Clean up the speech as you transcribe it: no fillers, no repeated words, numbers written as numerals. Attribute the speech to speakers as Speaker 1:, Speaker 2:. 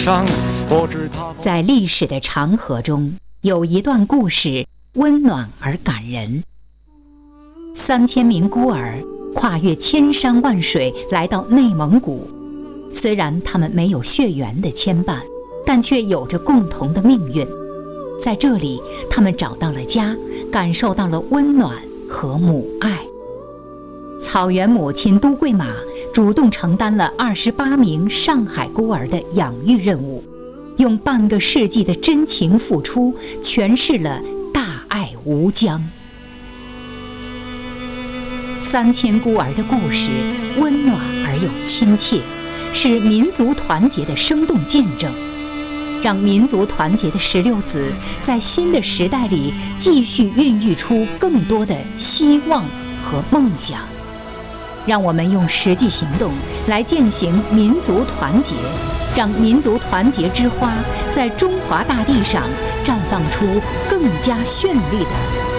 Speaker 1: 伤，我知他
Speaker 2: 在历史的长河中，有一段故事温暖而感人。3000名孤儿跨越千山万水来到内蒙古，虽然他们没有血缘的牵绊，但却有着共同的命运。在这里，他们找到了家，感受到了温暖和母爱。草原母亲都桂马主动承担了28名上海孤儿的养育任务，用半个世纪的真情付出，诠释了大爱无疆。3000孤儿的故事温暖而又亲切，是民族团结的生动见证，让民族团结的石榴籽在新的时代里继续孕育出更多的希望和梦想。让我们用实际行动来践行民族团结，让民族团结之花在中华大地上绽放出更加绚丽的